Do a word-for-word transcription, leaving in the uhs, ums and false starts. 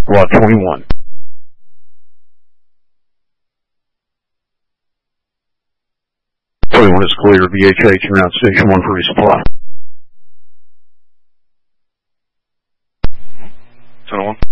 Lot twenty-one. twenty-one is clear. V H H, you're out station one for resupply. twenty-one.